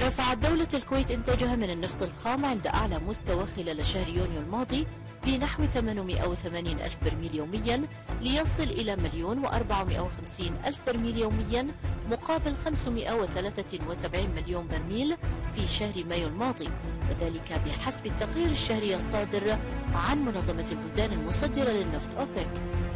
رفعت دولة الكويت إنتاجها من النفط الخام عند أعلى مستوى خلال شهر يونيو الماضي بنحو 880 ألف برميل يوميا، ليصل إلى 1,450,000 برميل يوميا مقابل 573 مليون برميل في شهر مايو الماضي، وذلك بحسب التقرير الشهري الصادر عن منظمة البلدان المصدرة للنفط أوبك.